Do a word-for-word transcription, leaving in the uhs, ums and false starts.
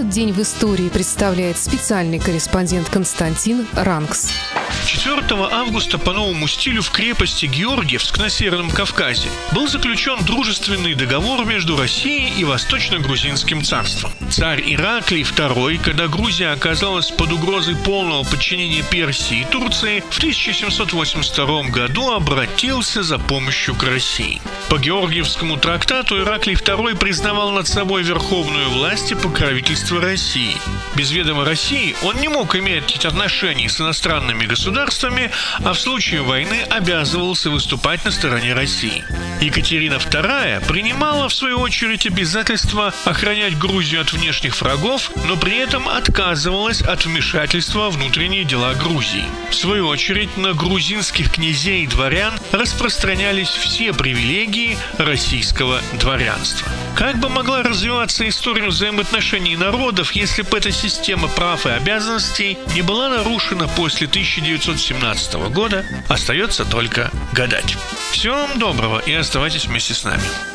Этот день в истории представляет специальный корреспондент Константин Ранкс. четвёртого августа по новому стилю в крепости Георгиевск на Северном Кавказе был заключен дружественный договор между Россией и Восточно-Грузинским царством. Царь Ираклий второй, когда Грузия оказалась под угрозой полного подчинения Персии и Турции, в тысяча семьсот восемьдесят втором году обратился за помощью к России. По Георгиевскому трактату Ираклий второй признавал над собой верховную власть и покровительство России. Без ведома России он не мог иметь отношений с иностранными государствами, а в случае войны обязывался выступать на стороне России. Екатерина вторая принимала, в свою очередь, обязательство охранять Грузию от внешних врагов, но при этом отказывалась от вмешательства во внутренние дела Грузии. В свою очередь, на грузинских князей и дворян распространялись все привилегии российского дворянства. Как бы могла развиваться история взаимоотношений народов, если бы эта система прав и обязанностей не была нарушена после тысяча девятьсот семнадцатого года, остается только гадать. Всего вам доброго и оставайтесь вместе с нами.